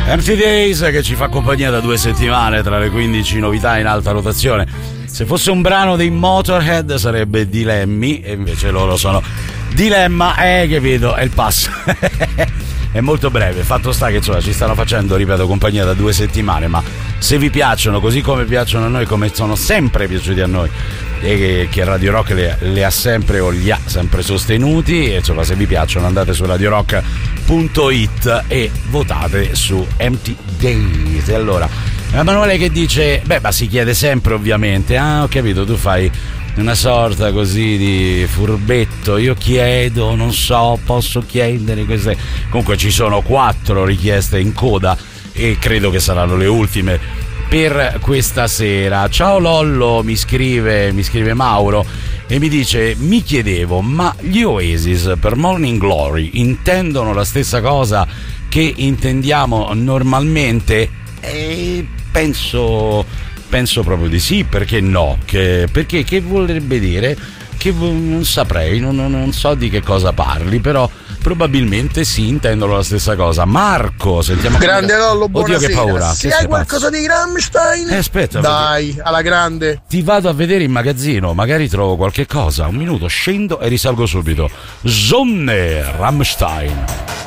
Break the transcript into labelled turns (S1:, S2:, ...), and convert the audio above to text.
S1: Empty Days che ci fa compagnia da 2 settimane tra le 15 novità in alta rotazione. Se fosse un brano dei Motorhead sarebbe Dilemmi e invece loro sono Dilemma, che vedo, è il passo. È molto breve, fatto sta che insomma ci stanno facendo, ripeto, compagnia da 2 settimane, ma se vi piacciono così come piacciono a noi, come sono sempre piaciuti a noi e che Radio Rock le ha sempre o li ha sempre sostenuti, e insomma se vi piacciono andate su radiorock.it e votate su Empty Days. E allora Emanuele che dice, ma si chiede sempre ovviamente, ho capito, tu fai una sorta così di furbetto, io chiedo, non so, posso chiedere queste. Comunque ci sono 4 richieste in coda e credo che saranno le ultime per questa sera. Ciao Lollo, mi scrive Mauro e mi dice, mi chiedevo, ma gli Oasis per Morning Glory intendono la stessa cosa che intendiamo normalmente? Penso proprio di sì, perché no? Perché che vorrebbe dire? Che non saprei, non so di che cosa parli, però probabilmente sì, intendono la stessa cosa. Marco, sentiamo.
S2: Grande Lollo, buonasera.
S1: Oddio, che paura.
S2: Se hai qualcosa di Rammstein,
S1: aspetta,
S2: dai, alla grande.
S1: Ti vado a vedere in magazzino, magari trovo qualche cosa. Un minuto, scendo e risalgo subito. Sonne, Rammstein.